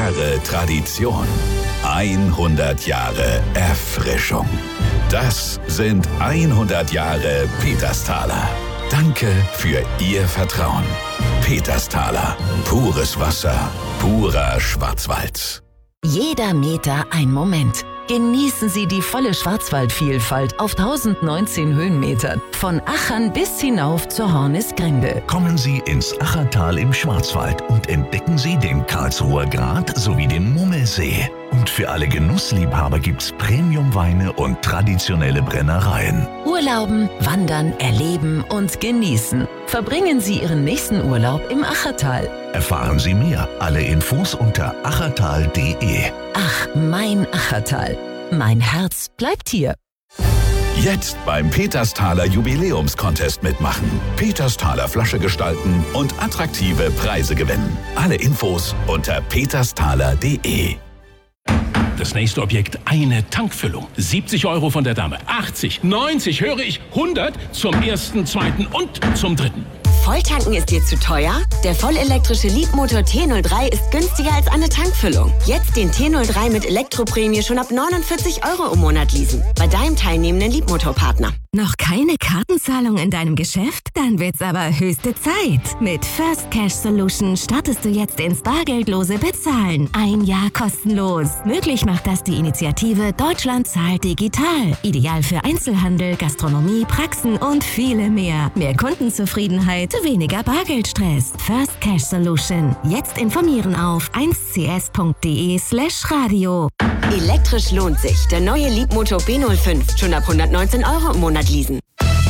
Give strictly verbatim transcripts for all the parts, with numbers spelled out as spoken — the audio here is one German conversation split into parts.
Jahre Tradition. hundert Jahre Erfrischung. Das sind hundert Jahre Petersthaler. Danke für Ihr Vertrauen. Petersthaler. Pures Wasser. Purer Schwarzwald. Jeder Meter ein Moment. Genießen Sie die volle Schwarzwaldvielfalt auf tausendneunzehn Höhenmetern. Von Achern bis hinauf zur Hornisgrinde. Kommen Sie ins Achertal im Schwarzwald und entdecken Sie den Karlsruher Grat sowie den Mummelsee. Und für alle Genussliebhaber gibt's Premiumweine und traditionelle Brennereien. Urlauben, wandern, erleben und genießen. Verbringen Sie Ihren nächsten Urlaub im Achertal. Erfahren Sie mehr. Alle Infos unter achertal punkt de. Ach, mein Achertal. Mein Herz bleibt hier. Jetzt beim Petersthaler Jubiläumscontest mitmachen. Petersthaler Flasche gestalten und attraktive Preise gewinnen. Alle Infos unter petersthaler punkt de. Das nächste Objekt, eine Tankfüllung. siebzig Euro von der Dame, achtzig, neunzig, höre ich, hundert zum ersten, zweiten und zum dritten. Volltanken ist dir zu teuer? Der vollelektrische Leapmotor T null drei ist günstiger als eine Tankfüllung. Jetzt den T null drei mit Elektroprämie schon ab neunundvierzig Euro im Monat leasen. Bei deinem teilnehmenden Leapmotor-Partner. Noch keine Kartenzahlung in deinem Geschäft? Dann wird's aber höchste Zeit. Mit First Cash Solution startest du jetzt ins bargeldlose Bezahlen. Ein Jahr kostenlos. Möglich macht das die Initiative Deutschland zahlt digital. Ideal für Einzelhandel, Gastronomie, Praxen und viele mehr. Mehr Kundenzufriedenheit, weniger Bargeldstress. First Cash Solution. Jetzt informieren auf eins c s punkt de slash radio. Elektrisch lohnt sich. Der neue Leapmotor B null fünf. Schon ab hundertneunzehn Euro im Monat leasen.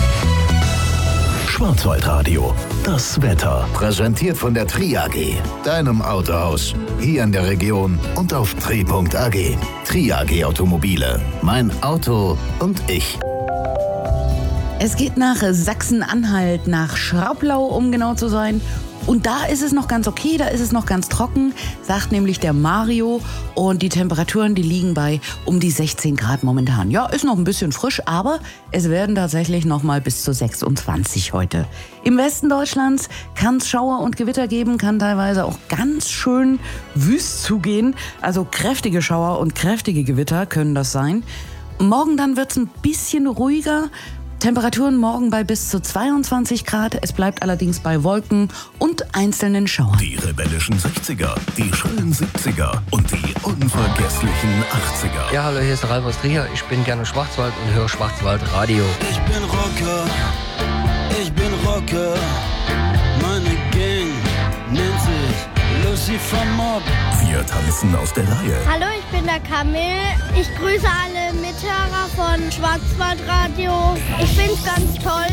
Schwarzwaldradio. Das Wetter. Präsentiert von der Tri A G, deinem Autohaus. Hier in der Region und auf tri punkt a g. Tri A G Automobile. Mein Auto und ich. Es geht nach Sachsen-Anhalt, nach Schraublau, um genau zu sein. Und da ist es noch ganz okay, da ist es noch ganz trocken, sagt nämlich der Mario. Und die Temperaturen, die liegen bei um die sechzehn Grad momentan. Ja, ist noch ein bisschen frisch, aber es werden tatsächlich noch mal bis zu sechsundzwanzig heute. Im Westen Deutschlands kann es Schauer und Gewitter geben, kann teilweise auch ganz schön wüst zugehen. Also kräftige Schauer und kräftige Gewitter können das sein. Morgen dann wird es ein bisschen ruhiger. Temperaturen morgen bei bis zu zweiundzwanzig Grad. Es bleibt allerdings bei Wolken und einzelnen Schauern. Die rebellischen sechziger, die schrillen siebziger und die unvergesslichen achtziger. Ja, hallo, hier ist Ralf Trier. Ich bin gerne im Schwarzwald und höre Schwarzwaldradio. Ich bin Rocker, ich bin Rocker. Meine Gang nennt sich Lucifer Mob. Wir tanzen aus der Reihe. Hallo, ich bin der Kamil. Ich grüße alle Mithörer von Schwarzwaldradio. Ich find's ganz toll.